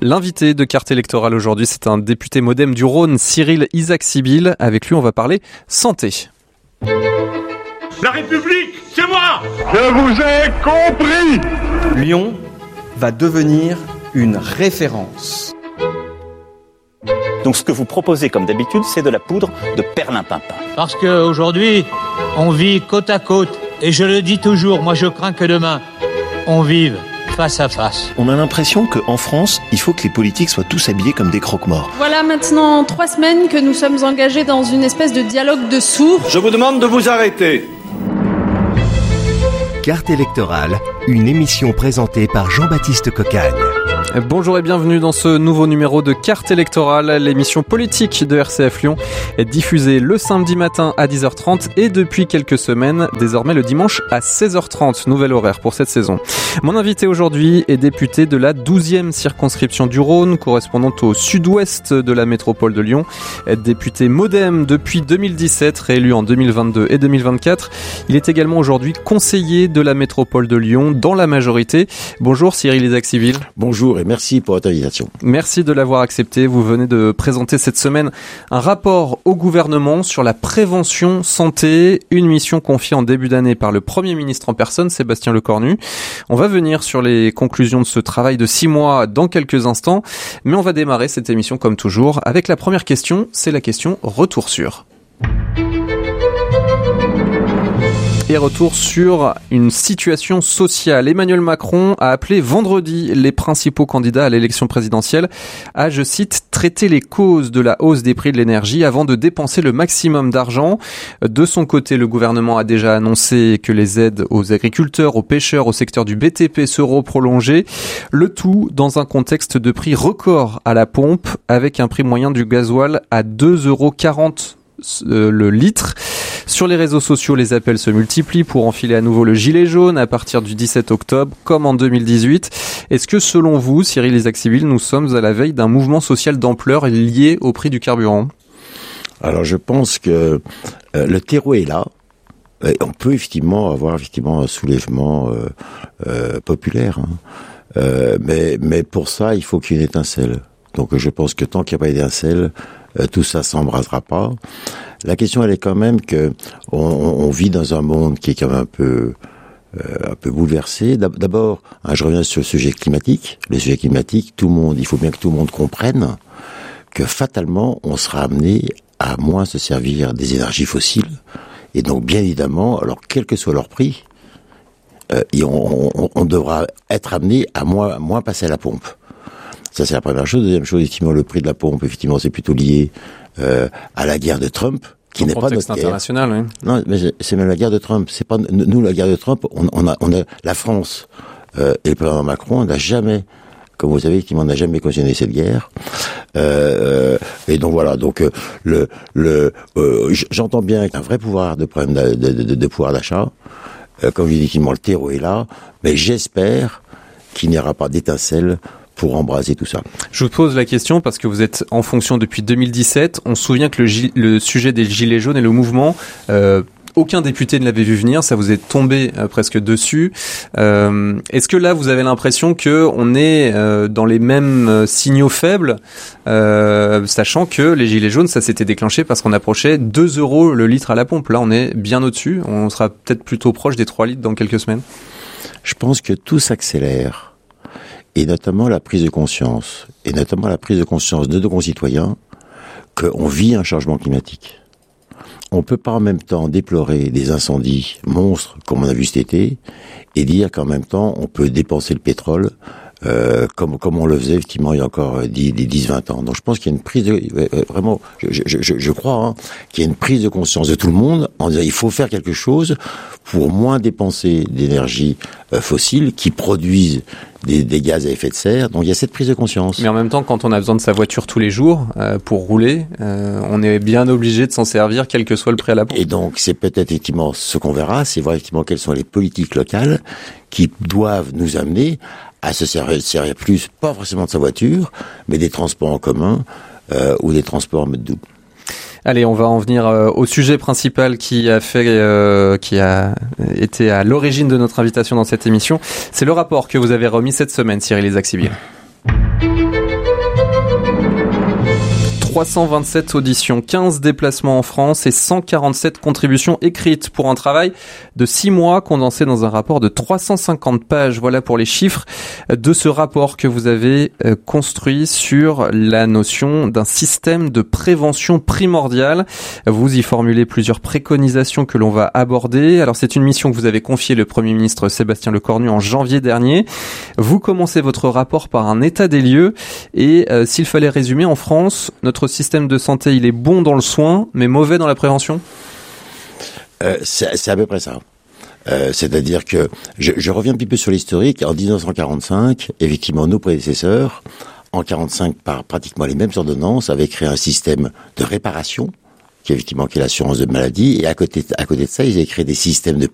L'invité de Carte électorale aujourd'hui, c'est un député MoDem du Rhône, Cyril Isaac-Sibylle. Avec lui, on va parler santé. La République, c'est moi! Je vous ai compris! Lyon va devenir une référence. Donc ce que vous proposez comme d'habitude, c'est de la poudre de perlimpinpin. Parce qu'aujourd'hui, on vit côte à côte. Et je le dis toujours, moi je crains que demain, on vive face à face. On a l'impression qu'en France, il faut que les politiques soient tous habillés comme des croque-morts. Voilà maintenant 3 semaines que nous sommes engagés dans une espèce de dialogue de sourds. Je vous demande de vous arrêter. Carte électorale, une émission présentée par Jean-Baptiste Cocagne. Bonjour et bienvenue dans ce nouveau numéro de Carte électorale, l'émission politique de RCF Lyon est diffusée le samedi matin à 10h30 et depuis quelques semaines, désormais le dimanche à 16h30, nouvel horaire pour cette saison. Mon invité aujourd'hui est député de la 12e circonscription du Rhône, correspondante au sud-ouest de la métropole de Lyon, député MoDem depuis 2017, réélu en 2022 et 2024. Il est également aujourd'hui conseiller de la métropole de Lyon dans la majorité. Bonjour Cyril Isaac-Sibylle. Bonjour et merci pour votre invitation. Merci de l'avoir accepté. Vous venez de présenter cette semaine un rapport au gouvernement sur la prévention santé, une mission confiée en début d'année par le Premier ministre en personne, Sébastien Lecornu. On va venir sur les conclusions de ce travail de 6 mois dans quelques instants, mais on va démarrer cette émission comme toujours avec la première question, c'est la question retour sur. Et retour sur une situation sociale. Emmanuel Macron a appelé vendredi les principaux candidats à l'élection présidentielle à, je cite, traiter les causes de la hausse des prix de l'énergie avant de dépenser le maximum d'argent. De son côté, le gouvernement a déjà annoncé que les aides aux agriculteurs, aux pêcheurs, au secteur du BTP seront prolongées. Le tout dans un contexte de prix record à la pompe avec un prix moyen du gasoil à 2,40 € le litre. Sur les réseaux sociaux, les appels se multiplient pour enfiler à nouveau le gilet jaune à partir du 17 octobre, comme en 2018. Est-ce que, selon vous, Cyril Isaac-Sibylle, nous sommes à la veille d'un mouvement social d'ampleur lié au prix du carburant ? Alors, je pense que le terreau est là. Et on peut effectivement avoir un soulèvement populaire. Mais pour ça, il faut qu'il y ait une étincelle. Donc, je pense que tant qu'il n'y a pas d'étincelle, tout ça s'embrasera pas. La question, elle est quand même que on vit dans un monde qui est quand même un peu bouleversé. D'abord, je reviens sur le sujet climatique. Le sujet climatique, il faut bien que tout le monde comprenne que fatalement, on sera amené à moins se servir des énergies fossiles. Et donc, bien évidemment, alors quel que soit leur prix, on devra être amené à moins passer à la pompe. Ça, c'est la première chose. Deuxième chose, effectivement, le prix de la pompe, effectivement, c'est plutôt lié à la guerre de Trump, qui n'est pas notre guerre. International, oui. Non, mais c'est même la guerre de Trump. C'est pas nous la guerre de Trump. On a la France et le président Macron, on n'a jamais, comme vous savez, effectivement, on n'a jamais cautionné cette guerre. Et donc voilà. Donc j'entends bien qu'il y a un vrai problème de pouvoir d'achat. Comme je dis, effectivement, le terreau est là, mais j'espère qu'il n'y aura pas d'étincelle pour embraser tout ça. Je vous pose la question parce que vous êtes en fonction depuis 2017. On se souvient que le sujet des gilets jaunes et le mouvement, aucun député ne l'avait vu venir. Ça vous est tombé presque dessus. Est-ce que là, vous avez l'impression que on est dans les mêmes signaux faibles, sachant que les gilets jaunes, ça s'était déclenché parce qu'on approchait 2 € le litre à la pompe. Là, on est bien au-dessus. On sera peut-être plutôt proche des 3 litres dans quelques semaines. Je pense que tout s'accélère. Et notamment la prise de conscience de nos concitoyens qu'on vit un changement climatique. On peut pas en même temps déplorer des incendies monstres comme on a vu cet été et dire qu'en même temps on peut dépenser le pétrole comme on le faisait effectivement il y a encore 10-20 ans. Donc je pense qu'il y a une prise de vraiment je crois qu'il y a une prise de conscience de tout le monde en disant il faut faire quelque chose pour moins dépenser d'énergie fossile qui produisent des gaz à effet de serre. Donc il y a cette prise de conscience. Mais en même temps, quand on a besoin de sa voiture tous les jours pour rouler, on est bien obligé de s'en servir, quel que soit le prix à la pompe. Et donc c'est peut-être effectivement ce qu'on verra, c'est voir effectivement quelles sont les politiques locales qui doivent nous amener à se servir plus, pas forcément de sa voiture, mais des transports en commun ou des transports en mode doux. Allez, on va en venir au sujet principal qui a été à l'origine de notre invitation dans cette émission. C'est le rapport que vous avez remis cette semaine, Cyril Isaac-Sibylle. 327 auditions, 15 déplacements en France et 147 contributions écrites pour un travail de 6 mois condensé dans un rapport de 350 pages. Voilà pour les chiffres de ce rapport que vous avez construit sur la notion d'un système de prévention primordial. Vous y formulez plusieurs préconisations que l'on va aborder. Alors c'est une mission que vous avez confiée le Premier ministre Sébastien Lecornu en janvier dernier. Vous commencez votre rapport par un état des lieux et s'il fallait résumer, en France, notre système de santé, il est bon dans le soin, mais mauvais dans la prévention ? C'est à peu près ça. C'est-à-dire que je reviens un petit peu sur l'historique. En 1945, effectivement, nos prédécesseurs, en 1945, par pratiquement les mêmes ordonnances, avaient créé un système de réparation, qui est l'assurance de maladie, et à côté de ça, ils avaient créé des systèmes de